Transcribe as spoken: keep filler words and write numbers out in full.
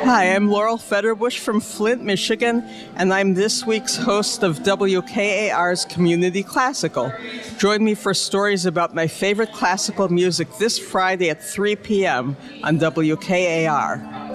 Hi, I'm Laurel Federbush from Flint, Michigan, and I'm this week's host of W K A R's Community Classical. Join me for stories about my favorite classical music this Friday at three p.m. on W K A R.